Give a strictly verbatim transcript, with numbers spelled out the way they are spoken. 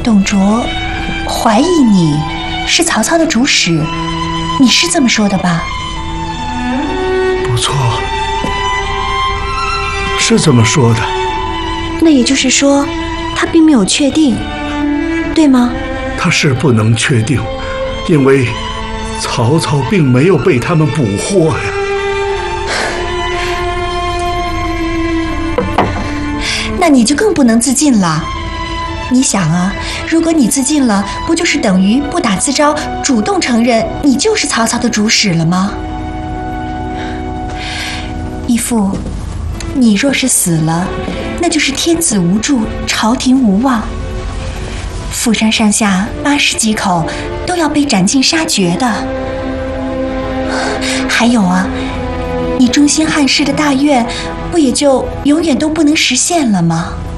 董卓怀疑你是曹操的主使，你是这么说的吧？ 不错，是这么说的。 那也就是说，他并没有确定，对吗？ 他是不能确定，因为曹操并没有被他们捕获呀。 那你就更不能自尽了。你想啊，如果你自尽了，不就是等于不打自招，主动承认你就是曹操的主使了吗？义父，你若是死了，那就是天子无助，朝廷无望，富山上下八十几口都要被斩尽杀绝的。还有啊，你忠心汉室的大愿，不也就永远都不能实现了吗？